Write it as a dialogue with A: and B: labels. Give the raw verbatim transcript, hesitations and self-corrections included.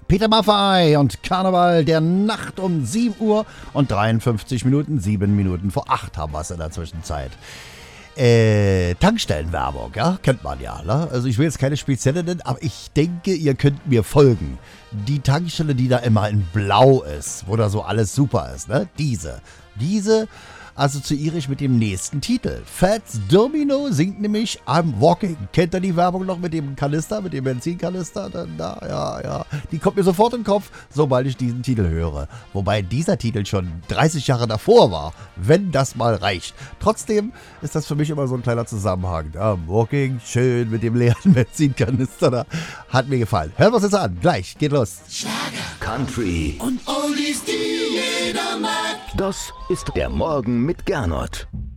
A: Peter Maffay und Karneval der Nacht um sieben Uhr und dreiundfünfzig Minuten, sieben Minuten vor acht haben wir es in der Zwischenzeit. Äh, Tankstellenwerbung, ja, kennt man ja, ne? Also ich will jetzt keine spezielle nennen, aber ich denke, ihr könnt mir folgen. Die Tankstelle, die da immer in Blau ist, wo da so alles super ist, ne? Diese, diese assoziiere ich mit dem nächsten Titel. Fats Domino singt nämlich I'm Walking. Kennt ihr die Werbung noch mit dem Kanister, mit dem Benzinkanister? Dann da, ja, ja. Die kommt mir sofort in den Kopf, sobald ich diesen Titel höre. Wobei dieser Titel schon dreißig Jahre davor war, wenn das mal reicht. Trotzdem ist das für mich immer so ein kleiner Zusammenhang. I'm Walking, schön mit dem leeren Benzinkanister da. Hat mir gefallen. Hören wir uns jetzt an. Gleich, geht los.
B: Schlager, Country und Oldies, die jeder mag.
C: Das ist der Morgen mit Gernot.